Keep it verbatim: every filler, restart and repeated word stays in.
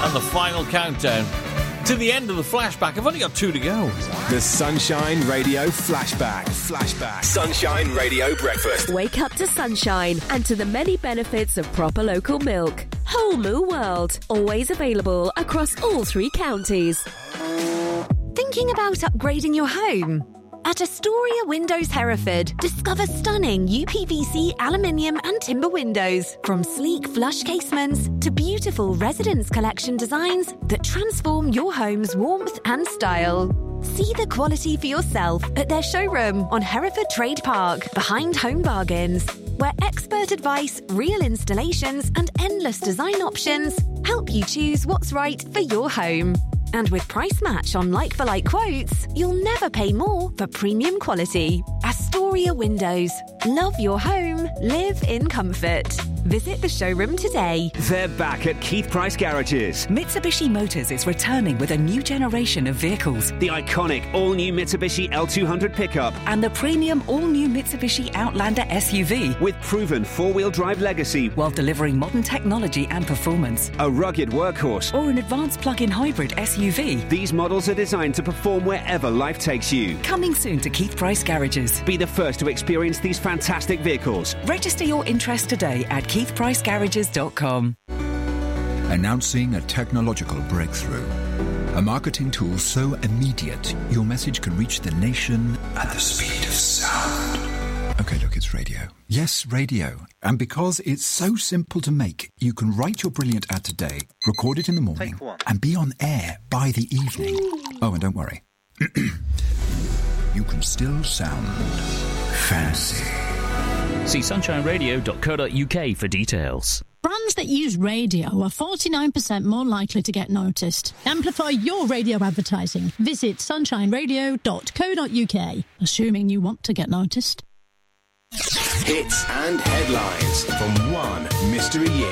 And the final countdown to the end of the flashback. I've only got two to go. The Sunshine Radio Flashback. Flashback. Sunshine Radio Breakfast. Wake up to sunshine and to the many benefits of proper local milk. Whole Moo World. Always available across all three counties. Thinking about upgrading your home? At Astoria Windows Hereford, discover stunning U P V C, aluminium and timber windows. From sleek flush casements to beautiful residence collection designs that transform your home's warmth and style. See the quality for yourself at their showroom on Hereford Trade Park, behind Home Bargains, where expert advice, real installations and endless design options help you choose what's right for your home. And with Price Match on like-for-like quotes, you'll never pay more for premium quality. Astoria Windows. Love your home. Live in comfort. Visit the showroom today. They're back at Keith Price Garages. Mitsubishi Motors is returning with a new generation of vehicles. The iconic all-new Mitsubishi L two hundred pickup. And the premium all-new Mitsubishi Outlander S U V. With proven four-wheel drive legacy. While delivering modern technology and performance. A rugged workhorse. Or an advanced plug-in hybrid S U V. These models are designed to perform wherever life takes you. Coming soon to Keith Price Garages. Be the first to experience these fantastic vehicles. Register your interest today at keith price garages dot com. Announcing a technological breakthrough. A marketing tool so immediate, your message can reach the nation at the speed of sound. Okay, look, it's radio. Yes, radio. And because it's so simple to make, you can write your brilliant ad today, record it in the morning, and be on air by the evening. Oh, and don't worry. You can still sound fancy. See sunshine radio dot co dot uk for details. Brands that use radio are forty-nine percent more likely to get noticed. Amplify your radio advertising. Visit sunshine radio dot co dot uk, assuming you want to get noticed. Hits and headlines from one mystery year.